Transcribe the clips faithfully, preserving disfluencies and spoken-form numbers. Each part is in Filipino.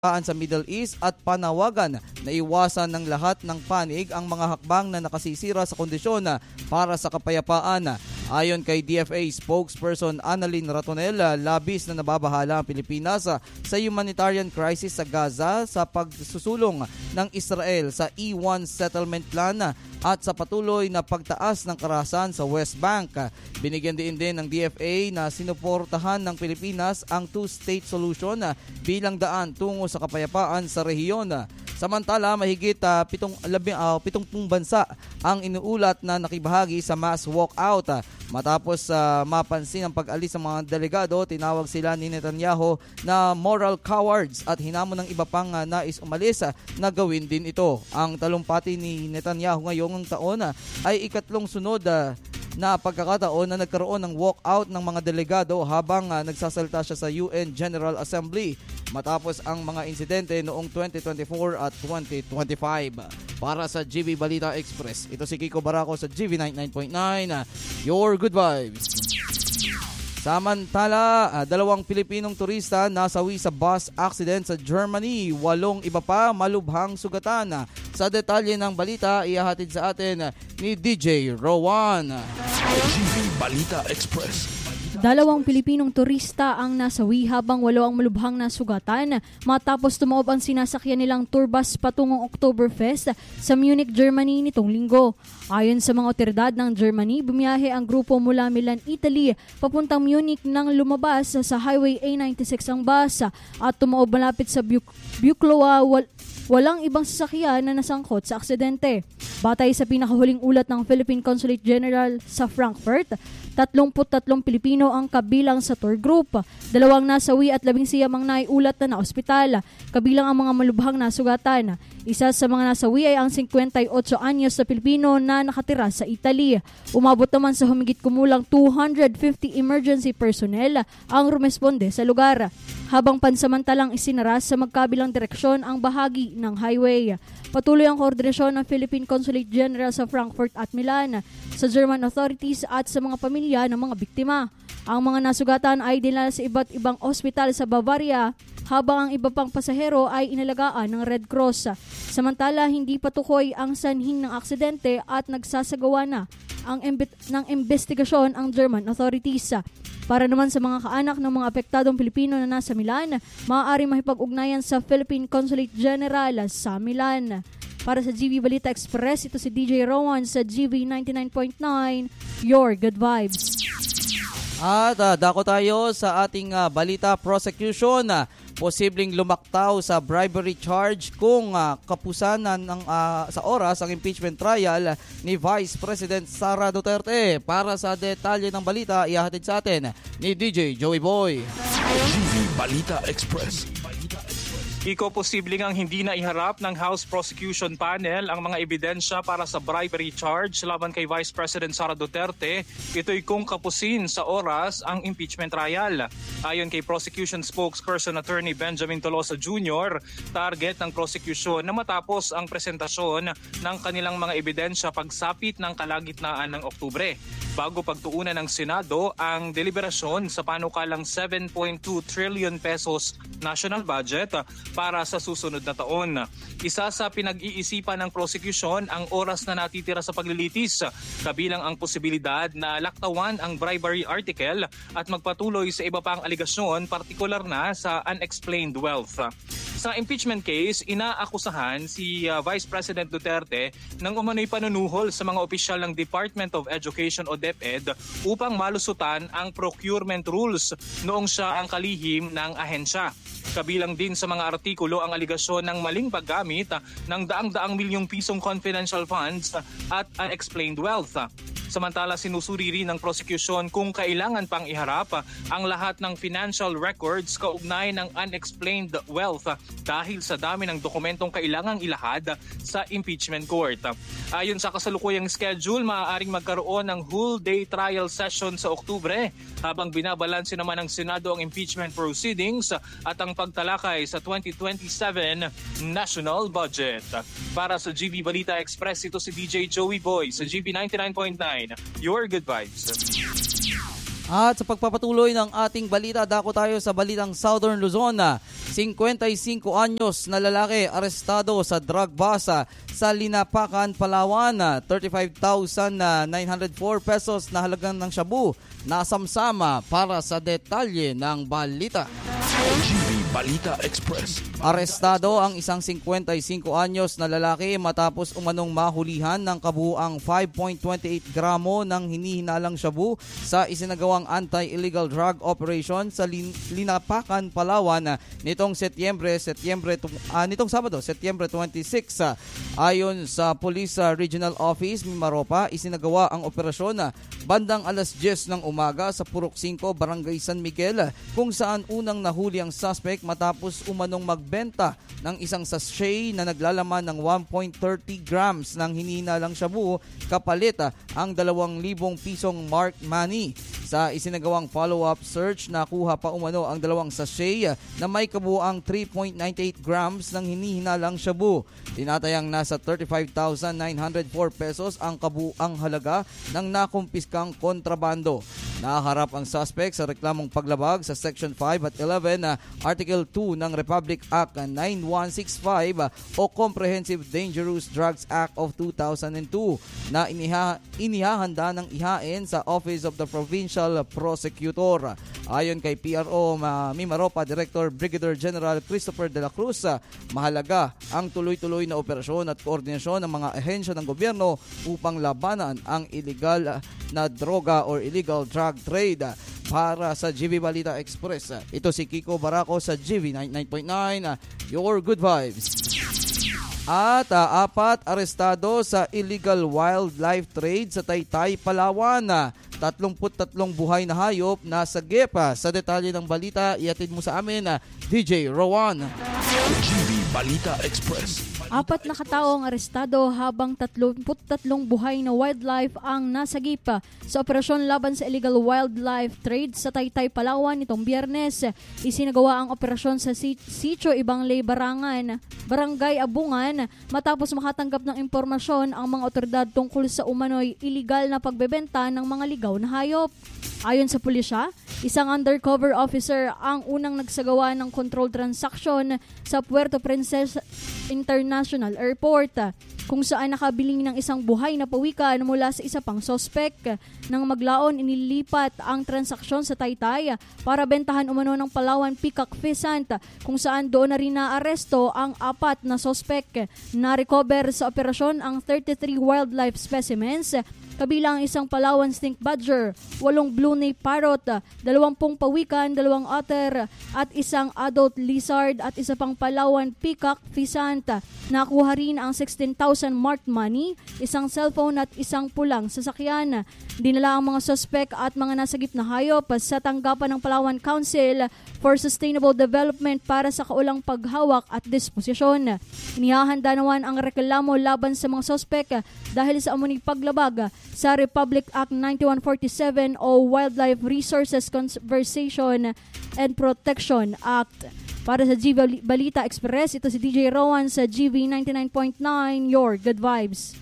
sa Middle East at panawagan na iwasan ng lahat ng panig ang mga hakbang na nakasisira sa kondisyon para sa kapayapaan. Ayon kay D F A spokesperson Annalyn Ratonel, labis na nababahala ang Pilipinas sa humanitarian crisis sa Gaza sa pagsusulong ng Israel sa E one settlement plan at sa patuloy na pagtaas ng karahasan sa West Bank. Binigyan din din ng D F A na sinuportahan ng Pilipinas ang two-state solution bilang daan tungo sa kapayapaan sa rehiyon. Samantala, mahigit uh, pitong, labing, uh, pitongpung bansa ang inuulat na nakibahagi sa mass walkout. Matapos uh, mapansin ang pag-alis ng mga delegado, tinawag sila ni Netanyahu na moral cowards at hinamon ng iba pang uh, nais umalis uh, na gawin din ito. Ang talumpati ni Netanyahu ngayong taon uh, ay ikatlong sunod uh, na pagkakataon na nagkaroon ng walkout ng mga delegado habang uh, nagsasalita siya sa U N General Assembly matapos ang mga insidente noong twenty twenty-four at twenty twenty-five. Para sa G V Balita Express, ito si Kiko Barako sa G V ninety-nine point nine, Your Good Vibes. Samantala, uh, dalawang Pilipinong turista nasawi sa bus accident sa Germany. Walong iba pa malubhang sugatan. Sa detalye ng balita, ihahatid sa atin ni D J Rowan. G V Balita Express. Dalawang Pilipinong turista ang nasawi habang walo ang malubhang nasugatan matapos tumaob ang sinasakyan nilang tour bus patungong Oktoberfest sa Munich, Germany nitong linggo. Ayon sa mga otoridad ng Germany, bumiyahe ang grupo mula Milan, Italy papuntang Munich nang lumabas sa Highway A ninety-six ang bus at tumaob malapit sa Buk- Buchloa. Wal- walang ibang sasakyan na nasangkot sa aksidente. Batay sa pinakahuling ulat ng Philippine Consulate General sa Frankfurt, tatlongput tatlong Pilipino ang kabilang sa tour group. Dalawang nasawi at labing siyam ang naiulat na na-ospital, kabilang ang mga malubhang nasugatan. Isa sa mga nasawi ay ang fifty-eight anyos na Pilipino na nakatira sa Italy. Umabot naman sa humigit kumulang two hundred fifty emergency personnel ang rumesponde sa lugar, habang pansamantalang isinara sa magkabilang direksyon ang bahagi ng highway. Patuloy ang koordinasyon ng Philippine Consulate General sa Frankfurt at Milan sa German authorities at sa mga pamilya ng mga biktima. Ang mga nasugatan ay dinala sa iba't ibang ospital sa Bavaria, habang ang iba pang pasahero ay inalagaan ng Red Cross. Samantala, hindi patukoy ang sanhin ng aksidente at nagsasagawa na ang embet- ng investigasyon ang German authorities. Para naman sa mga kaanak ng mga apektadong Pilipino na nasa Milan, maaari makipag-ugnayan sa Philippine Consulate General sa Milan. Para sa G V Balita Express, ito si D J Rowan sa G V ninety-nine point nine, Your Good Vibes. At uh, dako tayo sa ating uh, balita prosecution. Uh, posibleng lumaktaw sa bribery charge kung uh, kapusanan ng, uh, sa oras ang impeachment trial ni Vice President Sara Duterte. Para sa detalye ng balita, ihahatid sa atin ni D J Joey Boy. G V Balita Express. Iko, posibleng ang hindi na iharap ng House Prosecution Panel ang mga ebidensya para sa bribery charge laban kay Vice President Sara Duterte. Ito'y kung kapusin sa oras ang impeachment trial. Ayon kay Prosecution Spokesperson Attorney Benjamin Tolosa Junior, target ng prosecution na matapos ang presentasyon ng kanilang mga ebidensya pagsapit ng kalagitnaan ng Oktubre, bago pagtuunan ng Senado ang deliberasyon sa panukalang seven point two trillion pesos national budget para sa susunod na taon. Isa sa pinag-iisipan ng prosecution ang oras na natitira sa paglilitis, kabilang ang posibilidad na laktawan ang bribery article at magpatuloy sa iba pang aligasyon, partikular na sa unexplained wealth. Sa impeachment case, inaakusahan si uh, Vice President Duterte ng umano'y panunuhol sa mga opisyal ng Department of Education o DepEd upang malusutan ang procurement rules noong siya ang kalihim ng ahensya. Kabilang din sa mga artikulo ang aligasyon ng maling paggamit ng daang-daang milyong pisong confidential funds at unexplained wealth. Samantala, sinusuri rin ng prosecution kung kailangan pang iharap ang lahat ng financial records kaugnay ng unexplained wealth dahil sa dami ng dokumentong kailangang ilahad sa impeachment court. Ayon sa kasalukuyang schedule, maaaring magkaroon ng whole day trial session sa Oktubre habang binabalanse naman ng Senado ang impeachment proceedings at ang pagtalakay sa twenty twenty-seven national budget. Para sa G V Balita Express, ito si D J Joey Boy sa G V ninety-nine point nine. Your Good Vibes. At sa pagpapatuloy ng ating balita, dako tayo sa balitang Southern Luzon. fifty-five anyos na lalaki arestado sa drug bust sa Linapacan, Palawan. thirty-five thousand nine hundred four pesos na halagang ng shabu nasamsama. Para sa detalye ng balita, G V Balita Express. arestado ang isang fifty-five anyos na lalaki matapos umanong mahulihan ng kabuuang five point two eight gramo ng hinihinalang shabu sa isinagawang anti-illegal drug operation sa Lin- Linapacan, Palawan nitong Setyembre, Setyembre uh, nitong Sabado, Setyembre twenty-six. Uh, ayon sa Police uh, Regional Office Mimaropa, isinagawa ang operasyon uh, bandang alas diyes ng umaga sa Purok five, Barangay San Miguel, kung saan unang nahuli ang suspect matapos umanong magbenta ng isang sachet na naglalaman ng one point three grams ng hinihinalang shabu kapalit ang dalawang libong pisong marked money. Sa isinagawang follow-up search, nakuha pa umano ang dalawang sachet na may kabuuang three point nine eight grams ng hinihinalang shabu. Tinatayang nasa thirty-five thousand nine hundred four pesos ang kabuuang halaga ng nakumpiskang kontrabando. Naharap ang suspect sa reklamong paglabag sa Section five at eleven na Article two ng Republic Act ninety-one sixty-five o Comprehensive Dangerous Drugs Act of two thousand two na iniha, inihahanda ng ihain sa Office of the Provincial Prosecutor. Ayon kay P R O Mimaropa Director Brigadier General Christopher De La Cruz, mahalaga ang tuloy-tuloy na operasyon at koordinasyon ng mga ahensya ng gobyerno upang labanan ang illegal na droga or illegal drug trade. Para sa G V Balita Express, ito si Kiko Barako sa G V ninety-nine point nine, Your Good Vibes. At uh, apat arestado sa illegal wildlife trade sa Taytay, Palawan. tatlumput-tatlong buhay na hayop na sagip. Sa detalye ng balita, iatid mo sa amin D J Rowan. G V Balita Express. Apat na katao ang arestado habang tatlumput-tatlong buhay na wildlife ang nasagip sa operasyon laban sa illegal wildlife trade sa Taytay, Palawan nitong Biyernes. Isinagawa ang operasyon sa Sitio Ibanglay, Barangan, Barangay Abungan matapos makatanggap ng impormasyon ang mga otoridad tungkol sa umano'y illegal na pagbebenta ng mga ligaw na hayop. Ayon sa pulisya, isang undercover officer ang unang nagsagawa ng control transaction sa Puerto Princesa International Airport, kung saan nakabili ng isang buhay na pawikan mula sa isa pang sospek. Nang maglaon, inilipat ang transaksyon sa Taytay para bentahan umano ng Palawan Peacock Pheasant, kung saan doon na rin naaresto ang apat na sospek. Na-recover sa operasyon ang thirty-three wildlife specimens, kabilang isang Palawan stink badger, walong blue nape parrot, dalawampung pawikan, dalawang otter, at isang adult lizard at isa pang Palawan peacock pheasant. Nakuha rin ang sixteen thousand marked money, isang cellphone at isang pulang sasakyan. Dinala ang mga suspect at mga nasagip na hayop sa tanggapan ng Palawan Council for Sustainable Development para sa kaulang paghawak at disposisyon. Inihahanda naman ang reklamo laban sa mga suspect dahil sa amuning paglabag sa Republic Act ninety-one forty-seven o Wildlife Resources Conservation and Protection Act. Para sa G V Balita Express, ito si D J Rowan sa G V ninety-nine point nine, Your Good Vibes.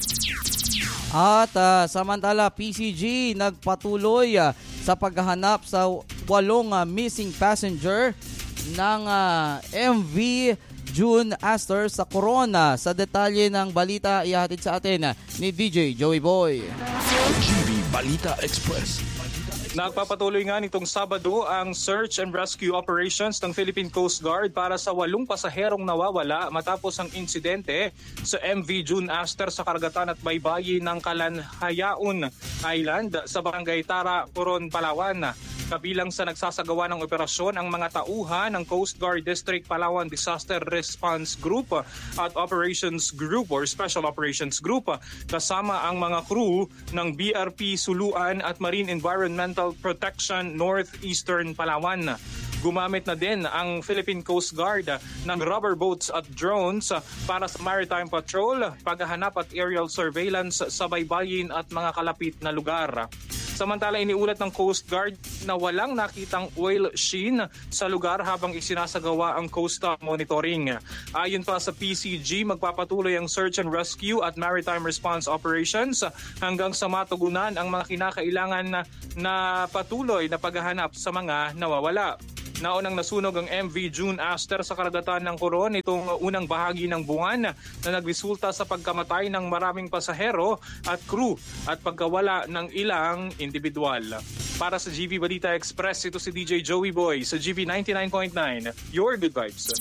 At uh, samantala, P C G nagpatuloy uh, sa paghahanap sa walong uh, missing passenger ng uh, M V June Astor sa Corona. Sa detalye ng balita, ihatid sa atin uh, ni D J Joey Boy. G V Balita Express. Nagpapatuloy nga nitong Sabado ang search and rescue operations ng Philippine Coast Guard para sa walong pasaherong nawawala matapos ang insidente sa M V June Astor sa karagatan at baybayin ng Kalanhayaun Island sa Barangay Tara, Coron, Palawan. Kabilang sa nagsasagawa ng operasyon ang mga tauhan ng Coast Guard District Palawan Disaster Response Group at Operations Group or Special Operations Group, kasama ang mga crew ng B R P Suluan at Marine Environmental Protection Northeastern Palawan. Gumamit na din ang Philippine Coast Guard ng rubber boats at drones para sa maritime patrol, paghahanap at aerial surveillance sa baybayin at mga kalapit na lugar. Samantala, iniulat ng Coast Guard na walang nakitang oil sheen sa lugar habang isinasagawa ang coastal monitoring. Ayon pa sa P C G, magpapatuloy ang search and rescue at maritime response operations hanggang sa matugunan ang mga kinakailangan na, na patuloy na paghahanap sa mga nawawala. Naunang nasunog ang M V June Aster sa karagatan ng Coron itong unang bahagi ng buwan na nagresulta sa pagkamatay ng maraming pasahero at crew at pagkawala ng ilang individual. Para sa G V Balita Express, ito si D J Joey Boy sa G V ninety-nine point nine. Your good vibes.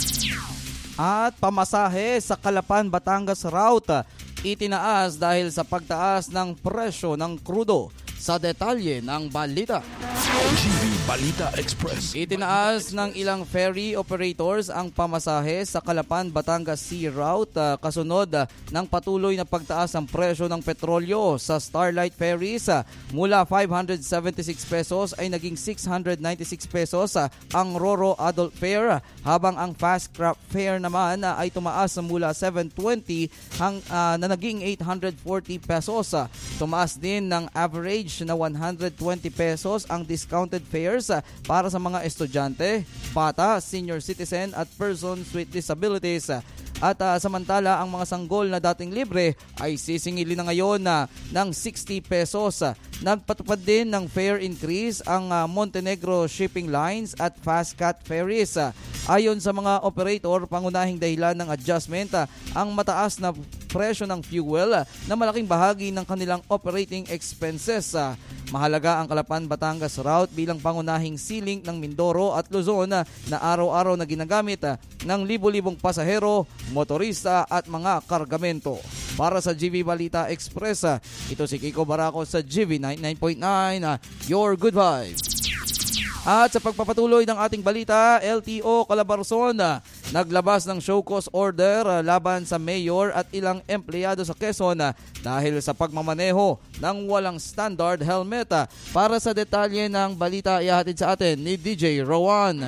At pamasahe sa Calapan, Batangas route itinaas dahil sa pagtaas ng presyo ng krudo. Sa detalye ng balita. G V Balita Express. Itinaas ng ilang ferry operators ang pamasahe sa Calapan, Batangas Sea Route uh, kasunod uh, ng patuloy na pagtaas ng presyo ng petrolyo. Sa Starlight Ferries uh, mula five hundred seventy-six pesos ay naging six hundred ninety-six pesos uh, ang Roro Adult Fare, habang ang Fast Craft Fare naman uh, ay tumaas mula seven twenty hang, uh, na naging eight hundred forty pesos. Uh, tumaas din ng average na one hundred twenty pesos ang discounted fares para sa mga estudyante, bata, senior citizen at persons with disabilities. At uh, samantala, ang mga sanggol na dating libre ay sisingilin na ngayon na uh, ng sixty pesos. Nagpatupad din ng fare increase ang uh, Montenegro Shipping Lines at Fastcat Ferries. Uh, ayon sa mga operator, pangunahing dahilan ng adjustment uh, ang mataas na presyo ng fuel uh, na malaking bahagi ng kanilang operating expenses. Uh, mahalaga ang Calapan, Batangas route bilang pangunahing sea-link ng Mindoro at Luzon uh, na araw-araw na ginagamit uh, ng libo-libong pasahero, motorista at mga kargamento. Para sa G V Balita Express, uh, ito si Kiko Barako sa G V ninety-nine point nine, uh, Your Good Vibes. At sa pagpapatuloy ng ating balita, L T O Calabarzon uh, naglabas ng show cause order uh, laban sa mayor at ilang empleyado sa Quezon uh, dahil sa pagmamaneho ng walang standard helmet. Uh, para sa detalye ng balita, ihahatid sa atin ni D J Rowan.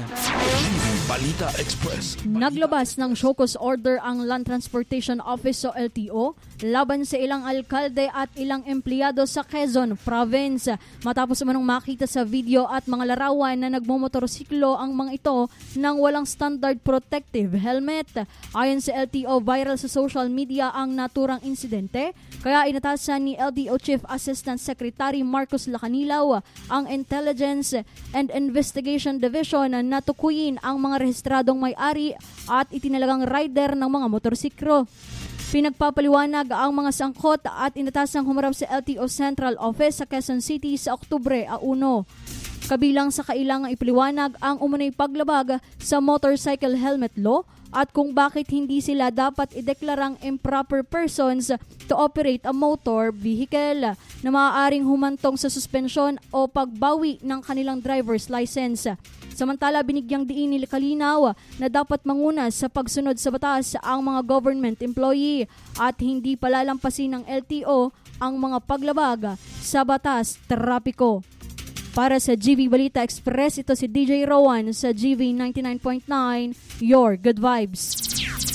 Balita Express. Naglabas ng show cause order ang Land Transportation Office o L T O laban sa ilang alkalde at ilang empleyado sa Quezon Province matapos manong makita sa video at mga larawan na nagmomotorsiklo ang mga ito nang walang standard protective helmet. Ayon sa L T O, viral sa social media ang naturang insidente, kaya inatasan ni L T O Chief Assistant Secretary Marcos Lacanilaw ang Intelligence and Investigation Division na tukuyin ang mga rehistradong may-ari at itinalagang rider ng mga motorsiklo. Pinagpapaliwanag ang mga sangkot at inatasang humarap sa L T O Central Office sa Quezon City sa Oktubre one. Kabilang sa kailangang ipaliwanag ang umunay paglabag sa motorcycle helmet law at kung bakit hindi sila dapat ideklarang improper persons to operate a motor vehicle na maaaring humantong sa suspensyon o pagbawi ng kanilang driver's license. Samantala, binigyang diin ni Kalinaw na dapat manguna sa pagsunod sa batas ang mga government employee at hindi palalampasin ng L T O ang mga paglabag sa batas trapiko. Para sa G V Balita Express, ito si D J Rowan sa G V ninety-nine point nine, Your Good Vibes.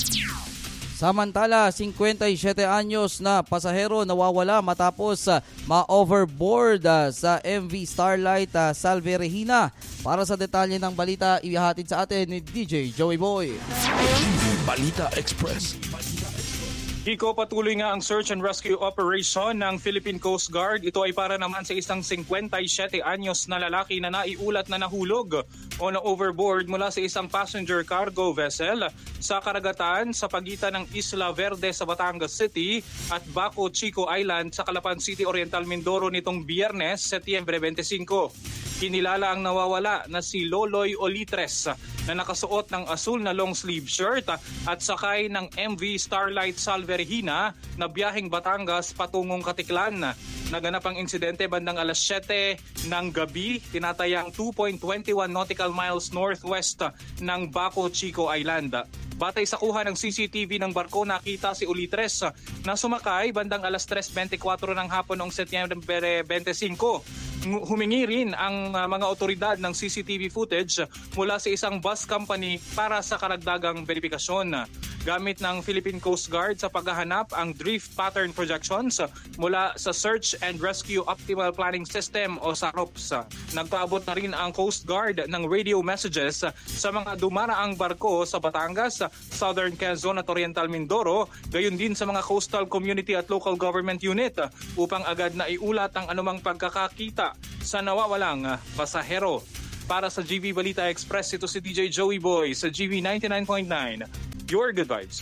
Samantala, fifty-seven anyos na pasahero nawawala matapos uh, ma-overboard uh, sa M V Starlight uh, Salve Regina. Para sa detalye ng balita, ihahatid sa atin ni D J Joey Boy. Balita Express. Kiko, patuloy nga ang search and rescue operation ng Philippine Coast Guard. Ito ay para naman sa isang fifty-seven anyos na lalaki na naiulat na nahulog o na overboard mula sa isang passenger cargo vessel sa karagatan sa pagitan ng Isla Verde sa Batangas City at Baco Chico Island sa Calapan City, Oriental Mindoro nitong Biyernes, Setyembre twenty-five. Kinilala ang nawawala na si Loloy Olitres na nakasuot ng asul na long sleeve shirt at sakay ng M V Starlight Salve Regina na biyaheng Batangas patungong Katiklan. Naganap ang insidente bandang alas siyete ng gabi, tinatayang two point two one nautical miles northwest ng Baco Chico Island. Batay sa kuha ng C C T V ng barko, nakita si Olitres na sumakay bandang alas tres twenty-four ng hapon noong Setyembre twenty-five Humingi rin ang uh, mga otoridad ng C C T V footage mula sa isang bus company para sa karagdagang verifikasyon. Gamit ng Philippine Coast Guard sa paghahanap ang drift pattern projections mula sa Search and Rescue Optimal Planning System o S A R O P S. Nagpaabot na rin ang Coast Guard ng radio messages sa mga dumaraang barko sa Batangas, Southern Quezon at Oriental Mindoro, gayon din sa mga coastal community at local government unit upang agad na iulat ang anumang pagkakakita sa nawawalang pasahero. Para sa G V Balita Express, ito si D J Joey Boy sa G V ninety-nine point nine. Your good vibes.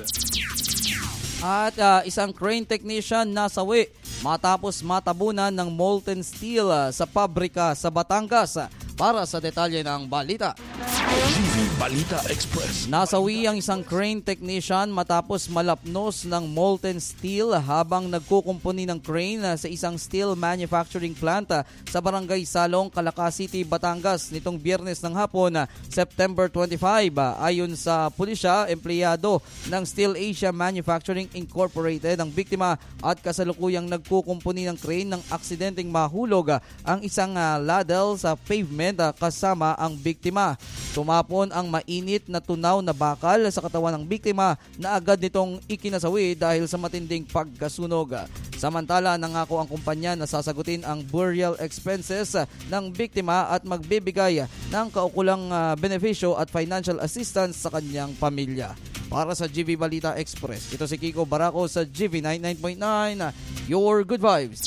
At uh, isang crane technician nasawi matapos matabunan ng molten steel uh, sa pabrika sa Batangas. Para sa detalye ng balita, G V Balita Express. Nasawi ang isang crane technician matapos malapnos ng molten steel habang nagkukumpuni ng crane sa isang steel manufacturing plant sa Barangay Salong, Calaca City, Batangas nitong Biyernes ng hapon, September twenty-fifth. Ayon sa pulisya, empleyado ng Steel Asia Manufacturing Incorporated ang biktima at kasalukuyang nagkukumpuni ng crane ng aksidenteng mahulog ang isang ladle sa pavement kasama ang biktima. Tumapon ang mainit na tunaw na bakal sa katawan ng biktima na agad nitong ikinasawi dahil sa matinding pagkasunog. Samantala, nangako ang kumpanya na sasagutin ang burial expenses ng biktima at magbibigay ng kaukulang benepisyo at financial assistance sa kanyang pamilya. Para sa G V Balita Express, ito si Kiko Barako sa G V ninety-nine point nine, Your Good Vibes.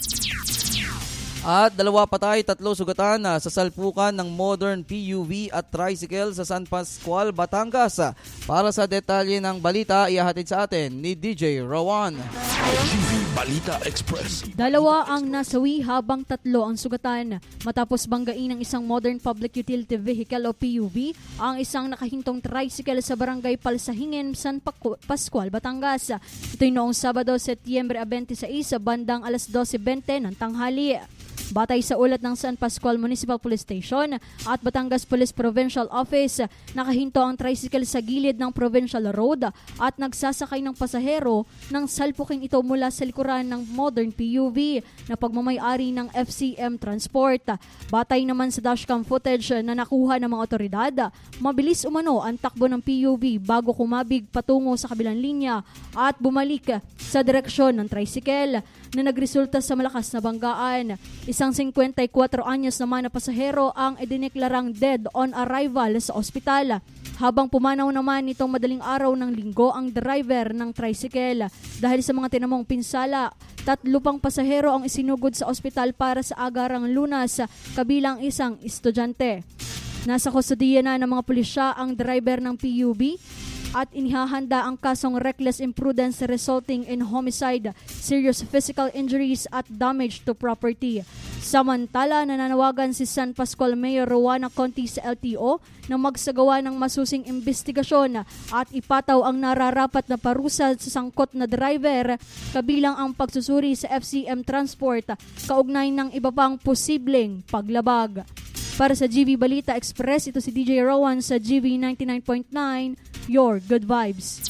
At dalawa patay, tatlo sugatan sa salpukan ng modern P U V at tricycle sa San Pascual, Batangas. Para sa detalye ng balita, ihahatid sa atin ni D J Rowan. G V Balita Express. Dalawa ang nasawi habang tatlo ang sugatan matapos banggain ng isang modern public utility vehicle o P U V ang isang nakahintong tricycle sa Barangay Palsahingen, San Pascual, Batangas. Ito'y noong Sabado, Setyembre twenty-six, bandang alas twelve twenty ng tanghali. Batay sa ulat ng San Pascual Municipal Police Station at Batangas Police Provincial Office, nakahinto ang tricycle sa gilid ng Provincial Road at nagsasakay ng pasahero nang salpukin ito mula sa likuran ng modern P U V na pagmamayari ng F C M Transport. Batay naman sa dashcam footage na nakuha ng mga otoridad, mabilis umano ang takbo ng P U V bago kumabig patungo sa kabilang linya at bumalik sa direksyon ng tricycle na nagresulta sa malakas na banggaan. Isang fifty-four anyos naman na pasahero ang idineklarang dead on arrival sa ospital. Habang pumanaw naman nitong madaling araw ng linggo ang driver ng tricycle. Dahil sa mga tinamong pinsala, tatlo pang pasahero ang isinugod sa ospital para sa agarang lunas, kabilang isang estudyante. Nasa kustodiya na ng mga pulisya ang driver ng P U V at inihahanda ang kasong reckless imprudence resulting in homicide, serious physical injuries at damage to property. Samantala, nananawagan si San Pascual Mayor Rowena Conti sa L T O na magsagawa ng masusing investigasyon at ipataw ang nararapat na parusa sa sangkot na driver, kabilang ang pagsusuri sa F C M Transport kaugnay ng iba pang posibleng paglabag. Para sa G V Balita Express, ito si D J Rowan sa G V ninety-nine point nine, Your Good Vibes.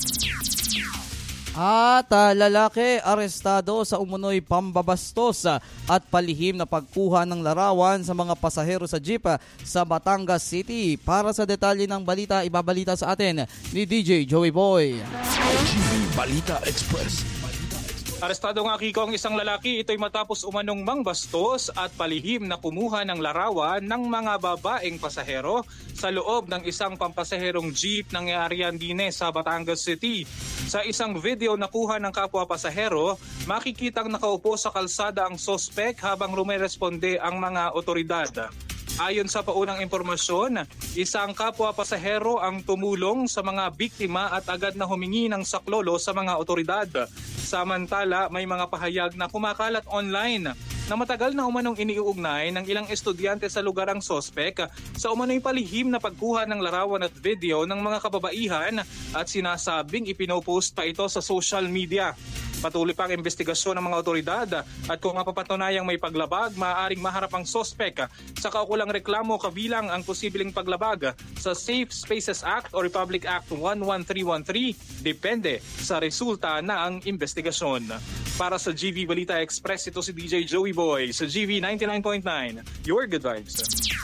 At uh, lalaki arestado sa umunoy pambabastos uh, at palihim na pagkuha ng larawan sa mga pasahero sa jeep uh, sa Batangas City. Para sa detalye ng balita, ibabalita sa atin ni D J Joey Boy. G V Balita Express. Arestado nga, Kiko, ang isang lalaki. Ito'y matapos umanong mangbastos at palihim na kumuha ng larawan ng mga babaeng pasahero sa loob ng isang pampasaherong jeep. Nangyari yan din sa Batangas City. Sa isang video na kuha ng kapwa pasahero, makikitang nakaupo sa kalsada ang sospek habang rumeresponde ang mga otoridad. Ayon sa paunang impormasyon, isang kapwa pasahero ang tumulong sa mga biktima at agad na humingi ng saklolo sa mga otoridad. Samantala, may mga pahayag na kumakalat online na matagal na umanong iniuugnay ng ilang estudyante sa lugar ang sospek sa umano'y palihim na pagkuha ng larawan at video ng mga kababaihan at sinasabing ipinopost pa ito sa social media. Patuloy pa ang investigasyon ng mga otoridad at kung mapapatunayang may paglabag, maaaring maharap ang sospek sa kaukulang reklamo kabilang ang posibleng paglabag sa Safe Spaces Act o Republic Act one one three one three, depende sa resulta na ang investigasyon. Para sa G V Balita Express, ito si D J Joey Boy sa G V ninety-nine point nine. Your good vibes.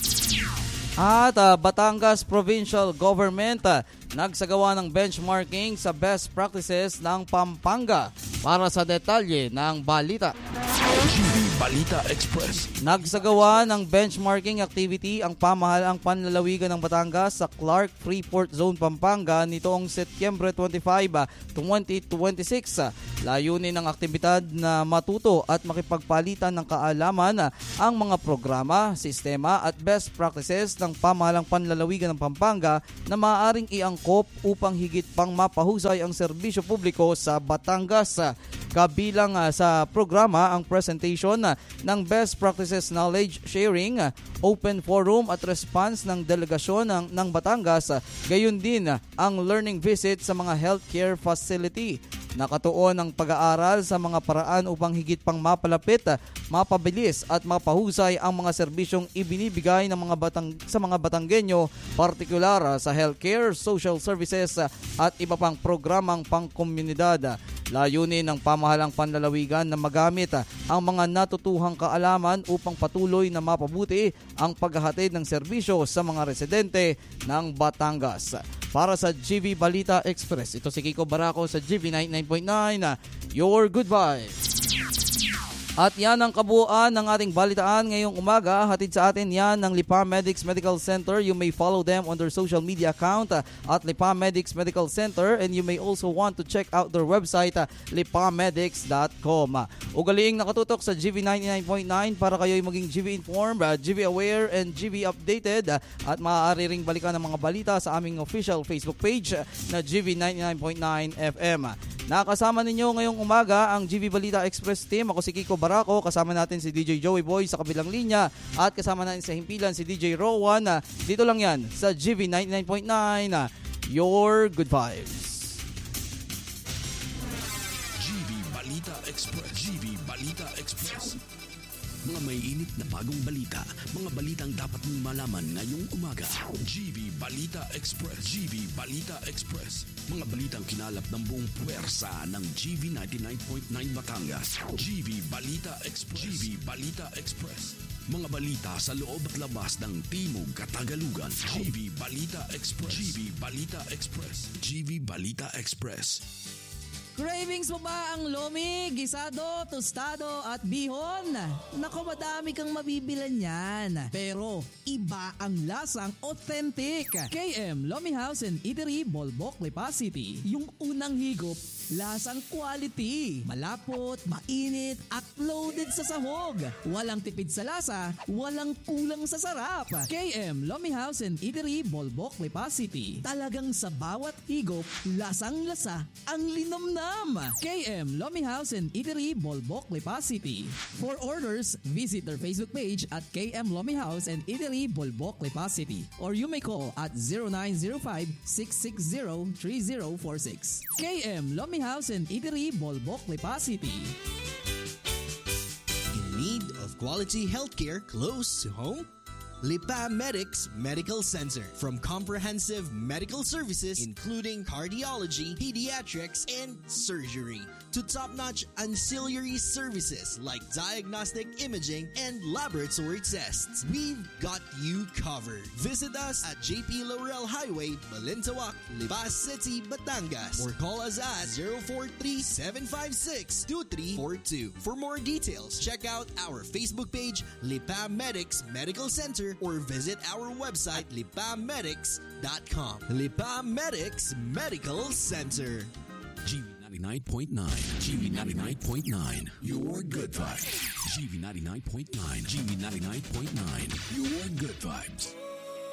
At uh, Batangas Provincial Government uh, nagsagawa ng benchmarking sa best practices ng Pampanga. Para sa detalye ng balita, G V Balita Express. nagsagawa ng benchmarking activity ang pamahalaang panlalawigan ng Batangas sa Clark Freeport Zone, Pampanga nitong Setyembre twenty-fifth, twenty twenty-six. Layunin ng aktibidad na matuto at makipagpalitan ng kaalaman ang mga programa, sistema at best practices ng pamahalang panlalawigan ng Pampanga na maaaring iangkop upang higit pang mapahusay ang serbisyo publiko sa Batangas. Kabilang uh, sa programa ang presentation uh, ng Best Practices Knowledge Sharing, uh, Open Forum at Response ng Delegasyon ng, ng Batangas, uh, gayon din uh, ang learning visit sa mga healthcare facility. Nakatuon ang pag-aaral sa mga paraan upang higit pang mapalapit, uh, mapabilis at mapahusay ang mga serbisyong ibinibigay ng mga batang, sa mga Batanggenyo, partikular uh, sa healthcare, social services uh, at iba pang programang pangkomunidad. Layunin ng pamahalang panlalawigan na magamit ang mga natutuhang kaalaman upang patuloy na mapabuti ang paghahatid ng serbisyo sa mga residente ng Batangas. Para sa G V Balita Express, ito si Kiko Baraco sa G V ninety-nine point nine, Your Good Vibes. At yan ang kabuuan ng ating balitaan ngayong umaga. Hatid sa atin yan ng Lipa Medics Medical Center. You may follow them on their social media account at Lipa Medics Medical Center, and you may also want to check out their website lipa medics dot com. Ugaliing nakatutok sa G V ninety-nine point nine para kayo'y maging G V informed, G V aware, and G V updated, at maaari ring balikan ng mga balita sa aming official Facebook page na G V ninety-nine point nine F M. Nakasama ninyo ngayong umaga ang G V Balita Express team. Ako si Kiko Baraco, kasama natin si D J Joey Boy sa kabilang linya, at kasama natin sa himpilan si D J Rowan. Dito lang yan sa G V ninety-nine point nine, Your Good Vibes. G V Balita Express. G V Balita Express. Mga may init na bagong balita, mga balitang dapat mong malaman ngayong umaga. G V Balita Express. G V Balita Express. Mga balitang kinalap ng buong puwersa ng G V ninety-nine point nine Batangas. G V Balita Express. G V Balita Express. Mga balita sa loob at labas ng Timog Katagalugan. G V Balita Express. G V Balita Express. G V Balita Express. Cravings mo ba ang lomi, gisado, tostado at bihon? Naku, madami kang mabibilan yan. Pero iba ang lasang authentic. K M Lomi House and Eatery, Bolbok, Lipa City. Yung unang higop, lasang quality. Malapot, mainit at loaded sa sahog. Walang tipid sa lasa, walang kulang sa sarap. K M Lomi House and Eatery, Bolbok, Lipa City. Talagang sa bawat higop, lasang-lasa ang linamnam. K M Lomi House and Eatery, Bolbok, Lipa City. For orders, visit their Facebook page at K M Lomi House and Eatery, Bolbok, Lipa City. Or you may call at zero nine zero five, six six zero, three zero four six. K M Lomi House and Eatery, Bolbok, Lipa City. In need of quality healthcare close to home? Lipa Medics Medical Center. From comprehensive medical services including cardiology, pediatrics, and surgery to top-notch ancillary services like diagnostic imaging and laboratory tests, we've got you covered. Visit us at J P Laurel Highway, Balintawak, Lipa City, Batangas, or call us at zero four three, seven five six, two three four two. For more details, check out our Facebook page, Lipa Medics Medical Center, or visit our website, lipa medics dot com. Lipa Medics Medical Center. G V ninety-nine point nine. G V ninety-nine point nine. Your Good Vibes. G V ninety-nine point nine. G V ninety-nine point nine. Your Good Vibes.